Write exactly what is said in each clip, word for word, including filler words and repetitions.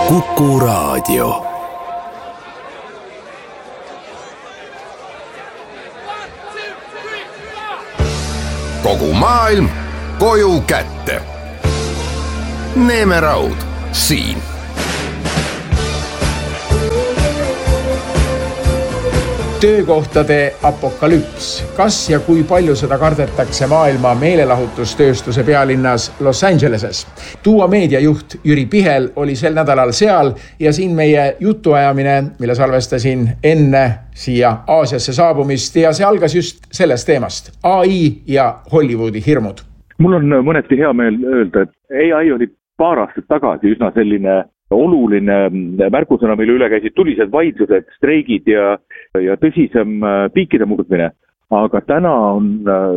Kuku Raadio. Kogu maailm koju kätte. Neeme Raud siin. Töökohtade apokalüps. Kas ja kui palju seda kardetakse maailma meelelahutustööstuse pealinnas Los Angeleses? Tuua meediajuht Jüri Pihel oli sel nädalal seal ja siin meie jutuajamine, mille salvestasin enne siia Aasiasse saabumist ja see algas just sellest teemast. A I ja Hollywoodi hirmud. Mul on mõneti hea meel öelda, et A I oli paar aastat tagasi üsna selline oluline märkusõna, mille üle käisid tulised vaidlused, streigid ja, ja tõsisem piikide murdmine. Aga täna on,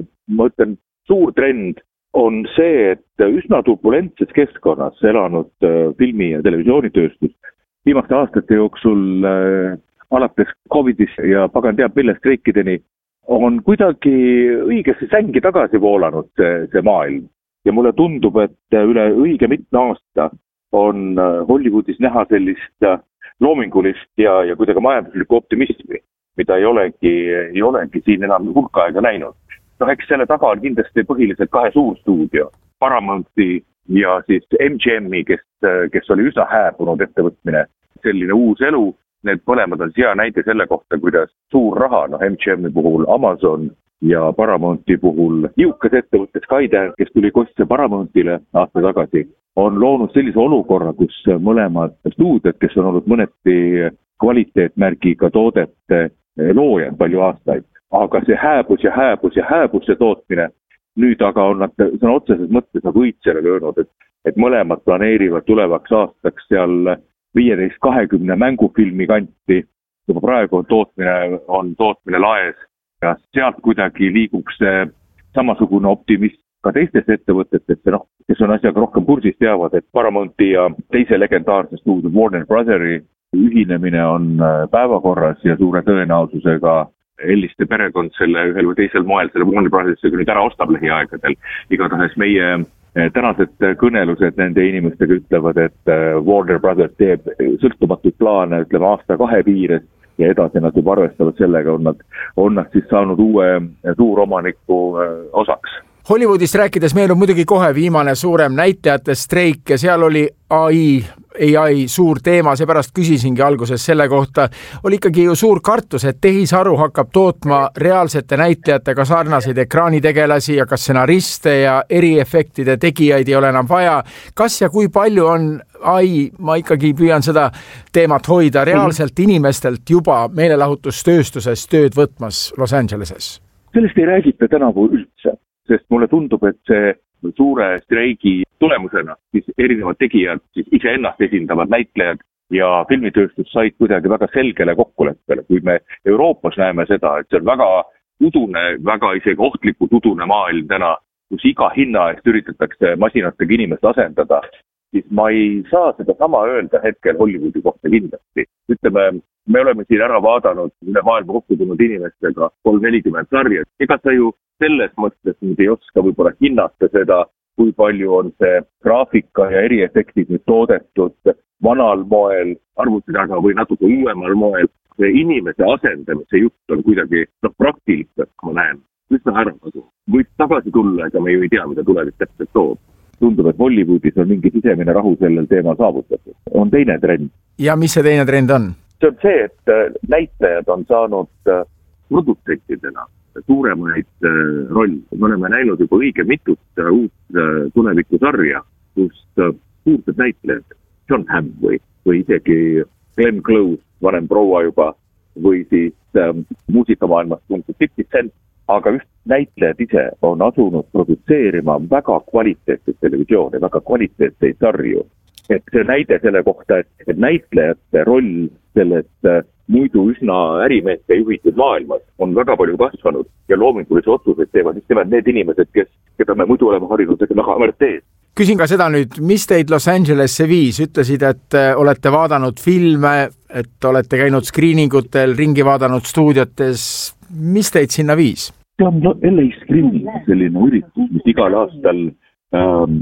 ma ütlen, suur trend on see, et üsna turbulentses keskkonnas elanud filmi- ja televisioonitööstus viimaste aastate jooksul alates Covidis ja pagan teab mille streikideni on kuidagi õigesse sängi tagasi voolanud see, see maailm. Ja mulle tundub, et üle õige mitme aasta on Hollywoodis näha sellist loomingulist ja, ja kuidagi majanduslikku optimismi, mida ei olegi, ei olegi siin enam hulka aega näinud. No eks selle taga on kindlasti põhiliselt kahe suurstuudio, Paramounti ja siis M G M-i, kes, kes oli üsna hääbunud ettevõtmine. Selline uus elu, need mõlemad on hea näide selle kohta, kuidas suur raha, no M G M-i puhul Amazon ja Paramounti puhul jõukas ettevõtte Skydance, kes tuli kostse Paramountile aasta tagasi, on loonud sellise olukorra, kus mõlemad stuudiod, kes on olnud mõneti kvaliteetmärgiga toodete loojad palju aastaid. Aga see hääbus ja hääbus ja hääbus see tootmine, nüüd aga on nad sõna otseses mõttes nagu õitsele löönud, et, et mõlemad planeerivad tulevaks aastaks seal viieteist kahekümne mängufilmi kanti. Juba praegu on tootmine, on tootmine laes ja sealt kuidagi liiguks samasugune optimism ka teistest ettevõtetest, noh, kes on asjaga rohkem kursis teavad, et Paramounti ja teise legendaarse stuudio Warner Brotheri ühinemine on päevakorras ja suure tõenäosusega Elliste perekond selle ühel või teisel moel selle Warner Brothersega nüüd ära ostab lähiaegadel. Igatahes meie tänased kõnelused nende inimestega ütlevad, et Warner Brothers teeb sõltumatuid plaane, ütleme aasta kahe piires ja edasi nad juba arvestavad sellega, on nad, on nad siis saanud uue suuromaniku osaks. Hollywoodist rääkides meil on muidugi kohe viimane suurem näitlejate streik ja seal oli A I, A I suur teema, seepärast küsisingi alguses selle kohta. Oli ikkagi ju suur kartus, et tehisaru hakkab tootma reaalsete näitlejatega sarnaseid ekraanitegelasi ja ka stsenariste ja eriefektide tegijaid ei ole enam vaja. Kas ja kui palju on A I, ma ikkagi püüan seda teemat hoida, reaalselt inimestelt juba meelelahutustööstuses tööd võtmas Los Angeleses? Sellest ei räägita tänavu üldse. Sest mulle tundub, et see suure streigi tulemusena siis erinevad tegijad, siis ise ennast esindavad näitlejad ja filmitööstus said kuidagi väga selgele kokkuleppele. Kui me Euroopas näeme seda, et see on väga udune, väga isegi ohtliku udune maailm täna, kus iga hinna eest üritatakse masinatega inimest asendada, siis ma ei saa seda sama öelda hetkel Hollywoodi kohta kindlasti. Ütleme, me oleme siin ära vaadanud üle maailma kokku tulnud inimestega kolm nelikümmend sarja. Ega sa ju selles mõttes nüüd ei oska võib-olla hinnata seda, kui palju on see graafika ja eriefektid nüüd toodetud vanal moel, arvuti taga või natuke uuemal moel. See inimese asendamise jutt on kuidagi no, praktiliselt, ma näen, üsna ära kasu. Võid tagasi tulla, ega me ju ei tea, mida tulevik täpselt toob. Tundub, et Hollywoodis on mingi sisemine rahu sellel teemal saavutatud. On teine trend. Ja mis see teine trend on? See on see, et näitlejad on saanud produtsentidena suuremaid roll. Me oleme näinud juba õige mitut uut tulevikusarja, kus suurted näitlejad, John Hamm või, või isegi Glenn Close, vanem proua juba, või siis ähm, muusikamaailmast tuntud fifty cent, aga just näitlejad ise on asunud produtseerima väga kvaliteetseid televisioone, väga kvaliteetseid sarju. Et see näide selle kohta, et, et näitlejate roll sellest äh, muidu üsna ärimeeste juhitud maailmas on väga palju kasvanud ja loomingulisi otsuseid teevad just nimelt need inimesed, kes, keda me muidu oleme harinud tegema kaamerat ees. Küsin ka seda nüüd, mis teid Los Angelesse viis? Ütlesid, et olete vaadanud filme, et olete käinud screeningutel, ringi vaadanud stuudiotes. Mis teid sinna viis? See on L A Screening, selline üritus, mis igal aastal ähm,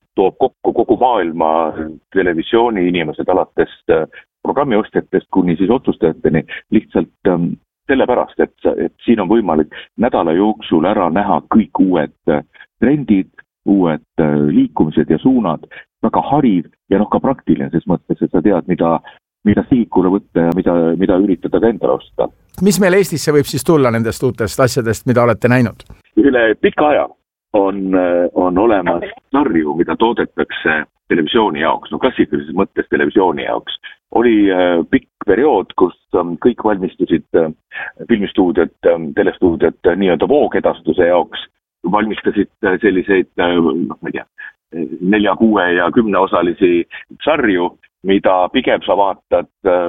toob kokku kogu maailma televisiooni inimesed alates programmiostjatest kuni siis otsustajateni lihtsalt sellepärast, et, et siin on võimalik nädala jooksul ära näha kõik uued trendid, uued liikumised ja suunad, väga hariv ja noh ka praktiline, ses mõttes, et sa tead, mida, mida sihikule võtta ja mida, mida üritada ka endale osta. Mis meil Eestisse võib siis tulla nendest uutest asjadest, mida olete näinud? Üle pika aja on, on olemas sarju, mida toodetakse televisiooni jaoks, no klassikalises mõttes televisiooni jaoks. Oli pikk periood, kus kõik valmistusid filmistuudiot, telestuudiot nii-öelda voogedastuse jaoks, valmistasid selliseid, noh ma ei tea, nelja, kuue ja kümne osalisi sarju, mida pigem sa vaatad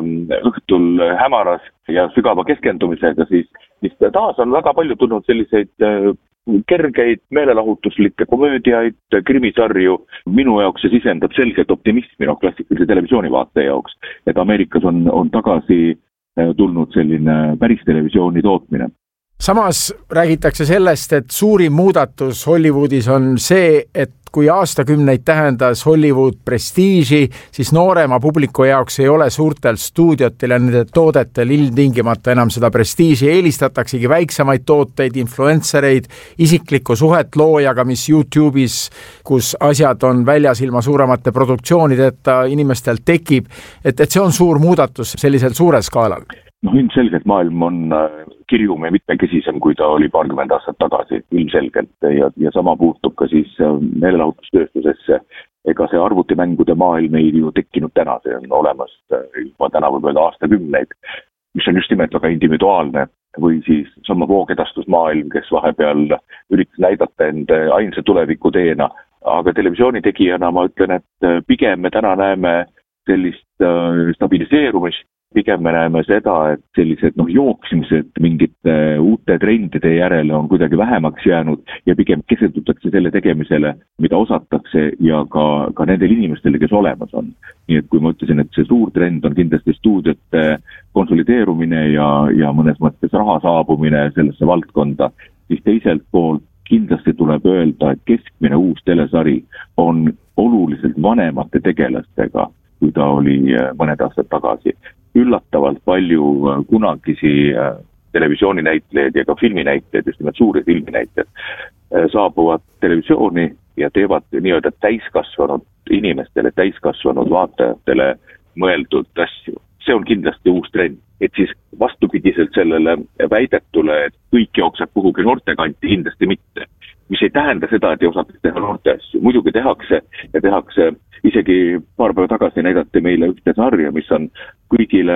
õhtul hämaras ja sügava keskendumisega, siis, siis taas on väga palju tulnud selliseid kergeid, meelelahutuslikke komöödiaid, krimisarju. Minu jaoks see sisendab selgelt optimismi no, klassikalise televisioonivaate jaoks, et Ameerikas on, on tagasi tulnud selline päris televisiooni tootmine. Samas räägitakse sellest, et suurim muudatus Hollywoodis on see, et kui aastakümneid tähendas Hollywood prestiiži, siis noorema publiku jaoks ei ole suurtel stuudiotil ja nende toodetel ilmtingimata enam seda prestiiži. Eelistataksegi väiksemaid tooteid, influencereid, isiklikku suhet loojaga, mis YouTube'is, kus asjad on väljas ilma suuremate produktsioonideta, inimestel tekib, et, et see on suur muudatus sellisel suurel skaalal. No ilmselgelt maailm on kirjum ja mitmekesisem, kui ta oli paarkümmend aastat tagasi, ilmselgelt. Ja, ja sama puutub ka siis meelelahutustööstusesse. Ega see arvutimängude maailm ei ju tekkinud täna, see on olemas juba täna võib öelda aastakümneid, mis on just nimelt väga individuaalne. Või siis sama voogedastusmaailm, kes vahepeal üritas näidata end ainsa tuleviku teena. Aga televisiooni tegijana ma ütlen, et pigem me täna näeme sellist stabiliseerumist, pigem me näeme seda, et sellised noh, jooksimised mingite uute trendide järele on kuidagi vähemaks jäänud ja pigem kesetutakse selle tegemisele, mida osatakse ja ka, ka nendel inimestele, kes olemas on. Nii et kui ma ütlesin, et see suur trend on kindlasti stuudiote konsolideerumine ja, ja mõnes mõttes raha saabumine sellesse valdkonda, siis teiselt poolt kindlasti tuleb öelda, et keskmine uus telesari on oluliselt vanemate tegelastega, kui ta oli mõned aastad tagasi. Üllatavalt palju kunagisi televisiooninäitlejaid ja ka filminäitlejaid, just nimelt suuri filminäitlejaid, saabuvad televisiooni ja teevad nii-öelda täiskasvanud inimestele, täiskasvanud vaatajatele mõeldud asju. See on kindlasti uus trend, et siis vastupidiselt sellele väidetule, et kõik jookseb kuhugi noortekanti, kindlasti mitte. Mis ei tähenda seda, et ei osata teha noorte asju. Muidugi tehakse ja tehakse, isegi paar päeva tagasi näidati meile ühte sarja, mis on kõigile,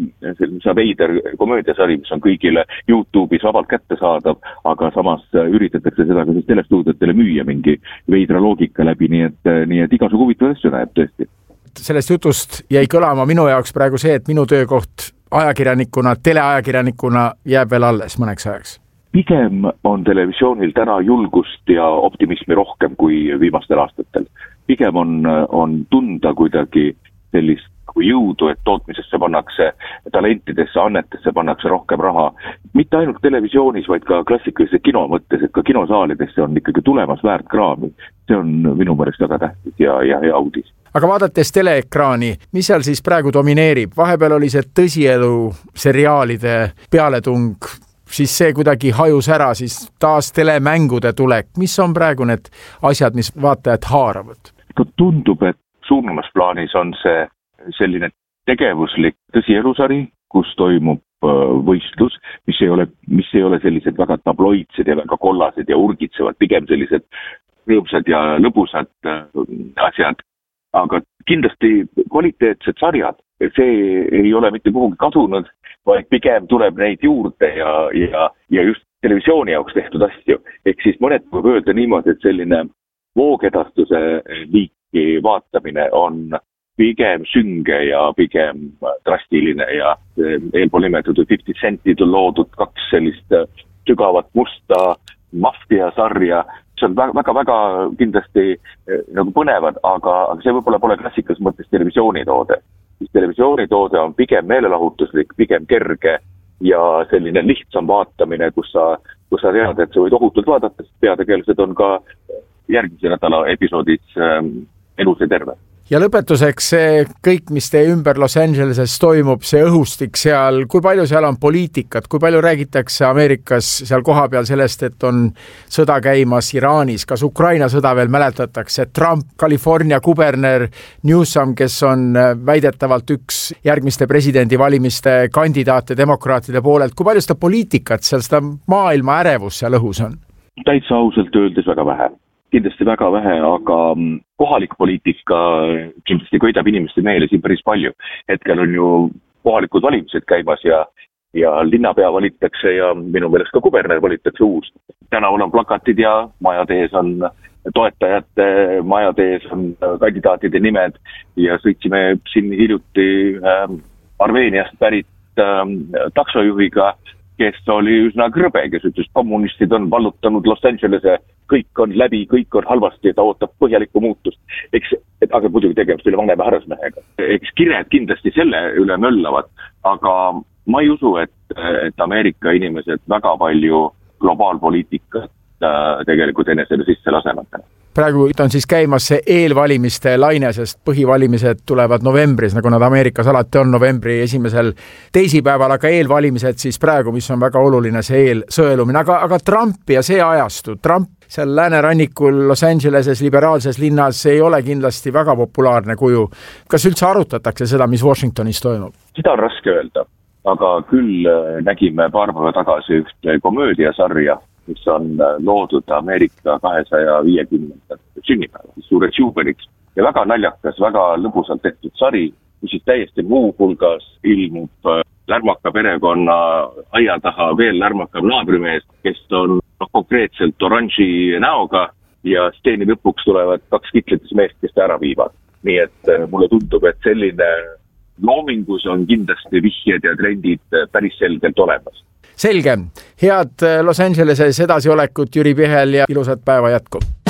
mis on veider komöödiasari, mis on kõigile YouTube'is vabalt kätte saadav, aga samas üritatakse seda ka siis telestuudiotele müüa mingi veidra loogika läbi, nii et, nii et igasugu huvitav asju näeb tõesti. Sellest jutust jäi kõlama minu jaoks praegu see, et minu töökoht ajakirjanikuna, teleajakirjanikuna jääb veel alles mõneks ajaks. Pigem on televisioonil täna julgust ja optimismi rohkem kui viimastel aastatel. Pigem on, on tunda kuidagi sellist kui jõudu, et tootmisesse pannakse, talentidesse, annetesse pannakse rohkem raha. Mitte ainult televisioonis, vaid ka klassikalise kino mõttes, et ka kinosaalidesse on ikkagi tulemas väärt kraami. See on minu mõrest väga tähtis ja, ja, ja audis. Aga vaadates teleekraani, mis seal siis praegu domineerib? Vahepeal oli see tõsielu seriaalide pealetung, siis see kuidagi hajus ära, siis taas telemängude tulek. Mis on praegu need asjad, mis vaatajad haaravad? Tundub, et suuremas plaanis on see selline tegevuslik tõsielusari, kus toimub võistlus, mis ei ole, mis ei ole sellised väga tabloidsed ja väga kollased ja urgitsevad, pigem sellised rõõmsad ja lõbusad asjad. Aga kindlasti kvaliteetsed sarjad, see ei ole mitte kuhugi kadunud, vaid pigem tuleb neid juurde ja, ja, ja just televisiooni jaoks tehtud asju. Ehk siis mõned võib öelda niimoodi, et selline voogedastuse liiki vaatamine on pigem sünge ja pigem drastiline ja eelpool nimetatud fifty centid on loodud kaks sellist sügavat musta mafia-sarja. See on väga-väga kindlasti nagu põnevad, aga, aga see võib-olla pole klassikas mõttes televisioonitoode. Siis televisioonitoode on pigem meelelahutuslik, pigem kerge ja selline lihtsam vaatamine, kus sa, kus sa tead, et sa võid ohutult vaadata, sest peategelised on ka järgmise nädala episoodis elus ja terve. Ja lõpetuseks see kõik, mis teie ümber Los Angeleses toimub, see õhustik seal, kui palju seal on poliitikat, kui palju räägitakse Ameerikas seal kohapeal sellest, et on sõda käimas Iraanis, kas Ukraina sõda veel mäletatakse, Trump, California kuberner Newsom, kes on väidetavalt üks järgmiste presidendivalimiste kandidaate demokraatide poolelt, kui palju seda poliitikat seal, seda maailma ärevus seal õhus on? Täitsa ausalt öeldes väga vähe. Kindlasti väga vähe, aga kohalik poliitika kindlasti köidab inimeste meele siin päris palju. Hetkel on ju kohalikud valimised käimas ja, ja linnapea valitakse ja minu meelest ka kuberner valitakse uus. Tänaval on plakatid ja majade ees on toetajate, majade ees on kandidaatide nimed ja sõitsime siin hiljuti äh, Armeeniast pärit äh, taksojuhiga, kes oli üsna krõbe, kes ütles, kommunistid on vallutanud Los Angelese, kõik on läbi, kõik on halvasti ja ta ootab põhjalikku muutust. Eks, et, aga muidugi tegemist üle vanema härrasmehega. Eks kired kindlasti selle üle möllavad, aga ma ei usu, et, et Ameerika inimesed väga palju globaalpoliitikat äh, tegelikult enesele sisse lasevad. Praegu on siis käimas see eelvalimiste laine, sest põhivalimised tulevad novembris, nagu nad Ameerikas alati on novembri esimesel teisipäeval, aga eelvalimised siis praegu, mis on väga oluline, see eelsõelumine. Aga, aga Trump ja see ajastu, Trump seal läänerannikul Los Angeleses liberaalses linnas ei ole kindlasti väga populaarne kuju. Kas üldse arutatakse seda, mis Washingtonis toimub? Seda on raske öelda, aga küll nägime paar päeva tagasi ühte komöödiasarja, mis on loodud Ameerika kahesaja viiekümnenda sünnipäeva, suureks juubeliks. Ja väga naljakas, väga lõbusalt tehtud sari, mis siis täiesti muu hulgas ilmub lärmaka perekonna aia taha veel lärmakam naabrimees, kes on no, konkreetselt oranži näoga ja steeni lõpuks tulevad kaks kitletes meest, kes ta ära viivad. Nii et mulle tundub, et selline loomingus on kindlasti vihjed ja trendid päris selgelt olemas. Selge. Head Los Angeleses edasiolekut, Jüri Pihel, ja ilusat päeva jätku!